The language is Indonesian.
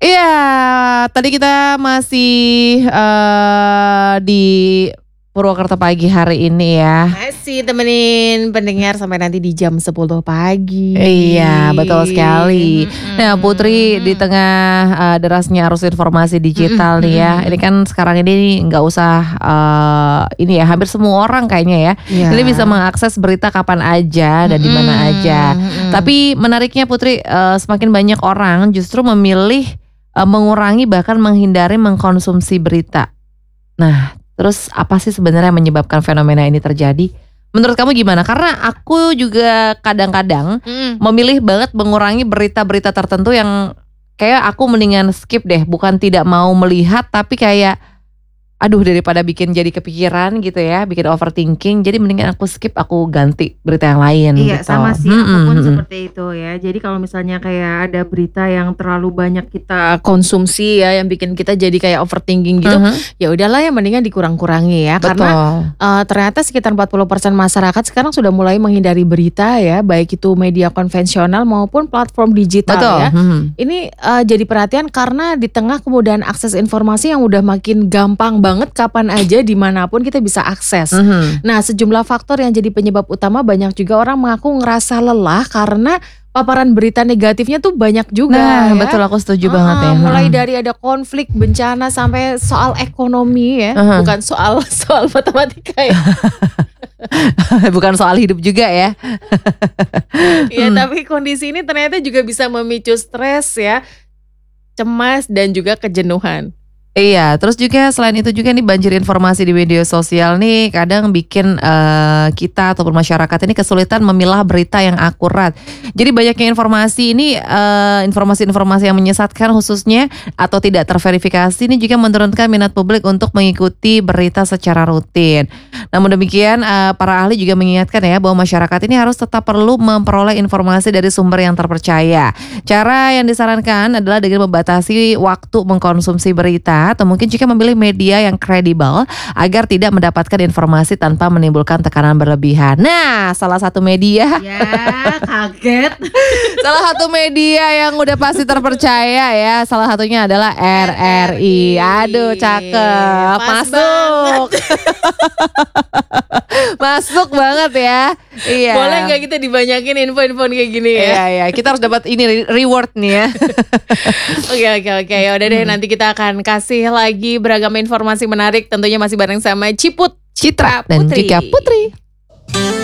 Iya, tadi kita masih di Purwokerto pagi hari ini ya. Masih temenin pendengar sampai nanti di jam 10 pagi. Iya, betul sekali. Nah, Putri, di tengah derasnya arus informasi digital nih ya. Ini kan sekarang ini nggak usah ini ya, hampir semua orang kayaknya ya. Ini bisa mengakses berita kapan aja dan di mana aja. Tapi menariknya Putri, semakin banyak orang justru memilih mengurangi bahkan menghindari mengkonsumsi berita. Nah, terus apa sih sebenarnya yang menyebabkan fenomena ini terjadi? Menurut kamu gimana? Karena aku juga kadang-kadang memilih banget mengurangi berita-berita tertentu yang kayak aku mendingan skip deh. Bukan tidak mau melihat tapi kayak aduh daripada bikin jadi kepikiran gitu ya, bikin overthinking. Jadi mendingan aku skip, aku ganti berita yang lain Iya gitu. sama sih, aku pun seperti itu ya. Jadi kalau misalnya kayak ada berita yang terlalu banyak kita konsumsi ya, yang bikin kita jadi kayak overthinking gitu, ya udahlah ya mendingan dikurang-kurangi ya. Betul. Karena ternyata sekitar 40% masyarakat sekarang sudah mulai menghindari berita ya, baik itu media konvensional maupun platform digital. Betul. Ya. Ini jadi perhatian karena di tengah kemudahan akses informasi yang udah makin gampang banget, kapan aja dimanapun kita bisa akses. Nah, sejumlah faktor yang jadi penyebab utama, banyak juga orang mengaku ngerasa lelah karena paparan berita negatifnya tuh banyak juga. Nah, ya. betul, aku setuju banget ya. Mulai dari ada konflik, bencana sampai soal ekonomi ya, bukan soal matematika ya. Bukan soal hidup juga ya. Ya, tapi kondisi ini ternyata juga bisa memicu stres ya, cemas dan juga kejenuhan. Iya, terus juga selain itu juga nih banjir informasi di media sosial nih kadang bikin kita ataupun masyarakat ini kesulitan memilah berita yang akurat. Jadi banyaknya informasi ini, informasi-informasi yang menyesatkan khususnya atau tidak terverifikasi ini juga menurunkan minat publik untuk mengikuti berita secara rutin. Namun demikian para ahli juga mengingatkan ya bahwa masyarakat ini harus tetap perlu memperoleh informasi dari sumber yang terpercaya. Cara yang disarankan adalah dengan membatasi waktu mengkonsumsi berita atau mungkin juga memilih media yang kredibel agar tidak mendapatkan informasi tanpa menimbulkan tekanan berlebihan. Nah, salah satu media Ya, kaget. salah satu media yang udah pasti terpercaya ya, salah satunya adalah RRI. Aduh, cakep. Masuk. Masuk banget ya. Iya. Boleh nggak kita dibanyakin info-info kayak gini ya? Iya, kita harus dapat ini reward nih ya. Oke. Ya udah deh, nanti kita akan kasih lagi beragam informasi menarik, tentunya masih bareng sama Citra dan juga Putri.